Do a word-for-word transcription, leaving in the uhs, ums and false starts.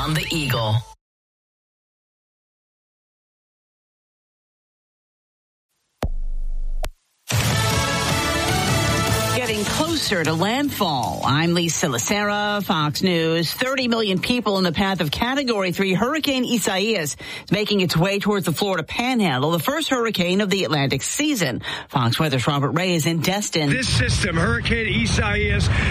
on the Eagle. Getting closer to landfall. I'm Lisa Lacera, Fox News. thirty million people in the path of Category three Hurricane Isaias is making its way towards the Florida Panhandle, the first hurricane of the Atlantic season. Fox Weather's Robert Ray is in Destin. This system, Hurricane Isaias,